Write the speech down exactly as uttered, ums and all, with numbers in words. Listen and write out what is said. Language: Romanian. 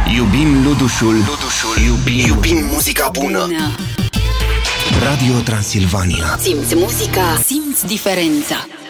Iubim Ludușul, Ludușul. Iubim, iubim muzica bună. bună Radio Transilvania. Simți muzica, simți diferența.